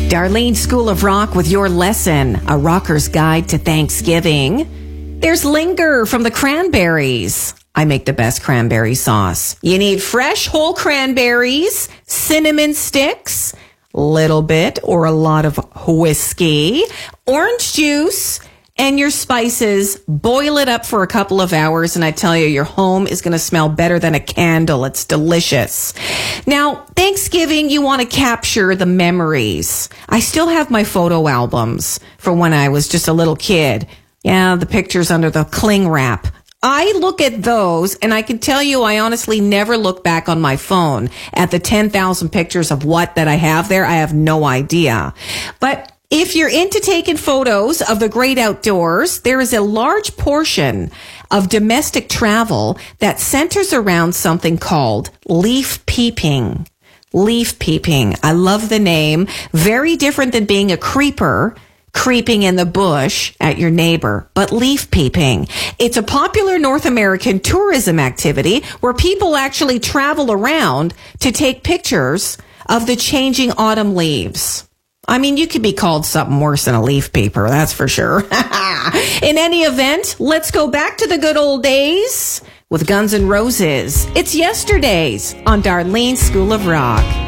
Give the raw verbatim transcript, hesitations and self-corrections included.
Darlene School of Rock with your lesson, A Rocker's Guide to Thanksgiving. There's Linger from the Cranberries. I make the best cranberry sauce. You need fresh whole cranberries, cinnamon sticks, little bit or a lot of whiskey, orange juice, and your spices. Boil it up for a couple of hours, and I tell you, your home is going to smell better than a candle. It's delicious. Now, Thanksgiving, you want to capture the memories. I still have my photo albums from when I was just a little kid. Yeah, the pictures under the cling wrap. I look at those, and I can tell you I honestly never look back on my phone at the ten thousand pictures of what that I have there. I have no idea. But if you're into taking photos of the great outdoors, there is a large portion of domestic travel that centers around something called leaf peeping. Leaf peeping. I love the name. Very different than being a creeper, creeping in the bush at your neighbor, but leaf peeping. It's a popular North American tourism activity where people actually travel around to take pictures of the changing autumn leaves. I mean, you could be called something worse than a leaf peeper, that's for sure. In any event, let's go back to the good old days with Guns N' Roses. It's Yesterdays on Darlene School of Rock.